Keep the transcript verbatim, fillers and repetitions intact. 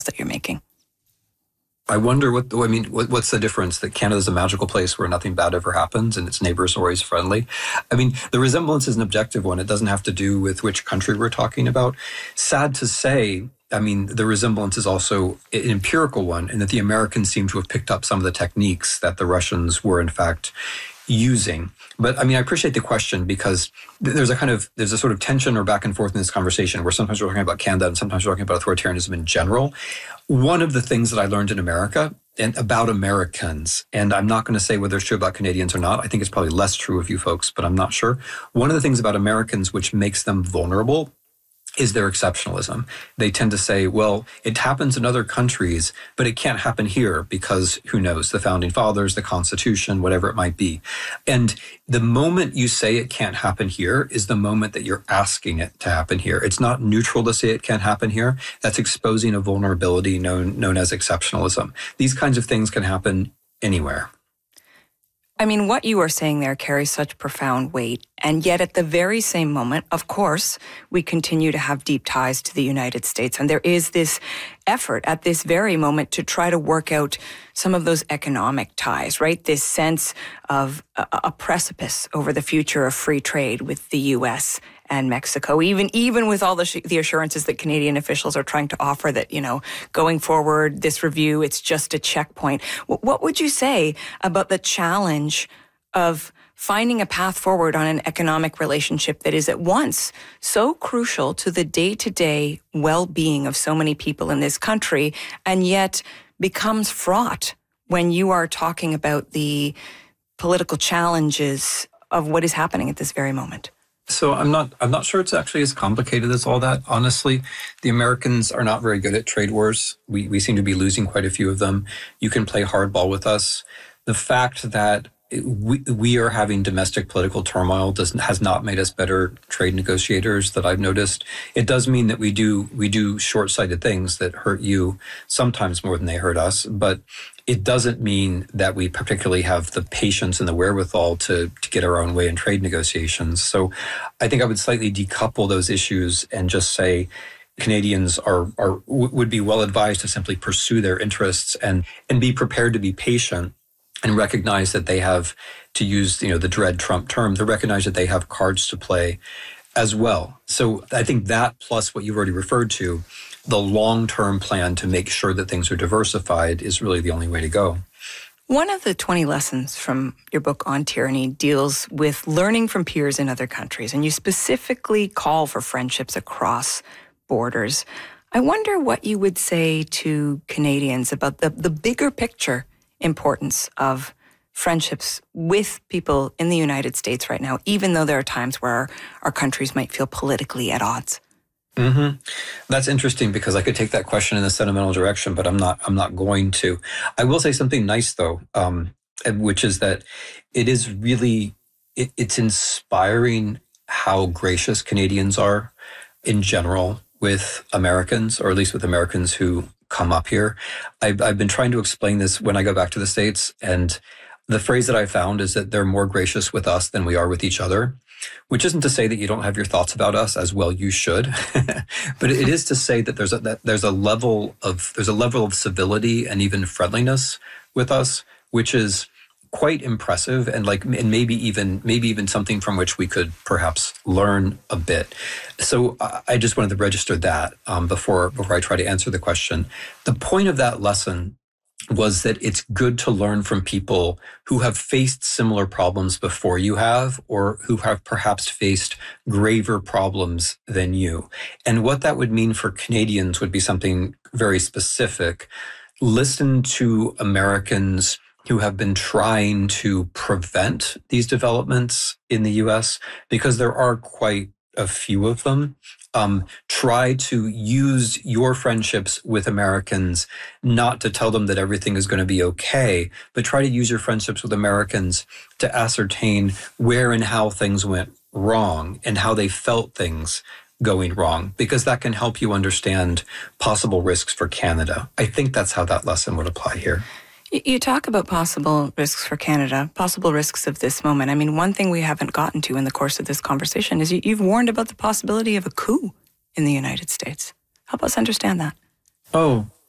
that you're making. I wonder what, I mean, what, what's the difference? That Canada's a magical place where nothing bad ever happens and its neighbors are always friendly. I mean, the resemblance is an objective one. It doesn't have to do with which country we're talking about. Sad to say, I mean, the resemblance is also an empirical one, in that the Americans seem to have picked up some of the techniques that the Russians were in fact using. But I mean, I appreciate the question, because there's a kind of, there's a sort of tension or back and forth in this conversation where sometimes we're talking about Canada and sometimes we're talking about authoritarianism in general. One of the things that I learned in America and about Americans, and I'm not going to say whether it's true about Canadians or not, I think it's probably less true of you folks, but I'm not sure. One of the things about Americans which makes them vulnerable is their exceptionalism. They tend to say, well, it happens in other countries, but it can't happen here because who knows, the founding fathers, the Constitution, whatever it might be. And the moment you say it can't happen here is the moment that you're asking it to happen here. It's not neutral to say it can't happen here. That's exposing a vulnerability known, known as exceptionalism. These kinds of things can happen anywhere. I mean, what you are saying there carries such profound weight. And yet at the very same moment, of course, we continue to have deep ties to the United States. And there is this effort at this very moment to try to work out some of those economic ties, right? This sense of a, a precipice over the future of free trade with the U S and Mexico, even even with all the, sh- the assurances that Canadian officials are trying to offer that, you know, going forward, this review, it's just a checkpoint. W- what would you say about the challenge of finding a path forward on an economic relationship that is at once so crucial to the day-to-day well-being of so many people in this country, and yet becomes fraught when you are talking about the political challenges of what is happening at this very moment? So I'm not I'm not sure it's actually as complicated as all that. Honestly, the Americans are not very good at trade wars. We we seem to be losing quite a few of them. You can play hardball with us. The fact that we we are having domestic political turmoil does has not made us better trade negotiators, that I've noticed. It does mean that we do we do short-sighted things that hurt you sometimes more than they hurt us, but it doesn't mean that we particularly have the patience and the wherewithal to, to get our own way in trade negotiations. So I think I would slightly decouple those issues and just say Canadians are, are would be well advised to simply pursue their interests and, and be prepared to be patient and recognize that they have, to use, you know, the dread Trump term, to recognize that they have cards to play as well. So I think that, plus what you've already referred to, the long-term plan to make sure that things are diversified, is really the only way to go. One of the twenty lessons from your book on tyranny deals with learning from peers in other countries, and you specifically call for friendships across borders. I wonder what you would say to Canadians about the, the bigger picture importance of friendships with people in the United States right now, even though there are times where our, our countries might feel politically at odds. Mm-hmm. That's interesting, because I could take that question in a sentimental direction, but I'm not. I'm not going to. I will say something nice though, um, which is that it is really it, it's inspiring how gracious Canadians are in general with Americans, or at least with Americans who come up here. I've, I've been trying to explain this when I go back to the States, and the phrase that I found is that they're more gracious with us than we are with each other. Which isn't to say that you don't have your thoughts about us, as well you should, but it is to say that there's a that there's a level of there's a level of civility and even friendliness with us, which is quite impressive, and like and maybe even maybe even something from which we could perhaps learn a bit. So I just wanted to register that um, before before I try to answer the question. The point of that lesson was that it's good to learn from people who have faced similar problems before you have, or who have perhaps faced graver problems than you. And what that would mean for Canadians would be something very specific. Listen to Americans who have been trying to prevent these developments in the U S, because there are quite a few of them. Um, try to use your friendships with Americans not to tell them that everything is going to be okay, but try to use your friendships with Americans to ascertain where and how things went wrong and how they felt things going wrong, because that can help you understand possible risks for Canada. I think that's how that lesson would apply here. You talk about possible risks for Canada, possible risks of this moment. I mean, one thing we haven't gotten to in the course of this conversation is you, you've warned about the possibility of a coup in the United States. Help us understand that. Oh,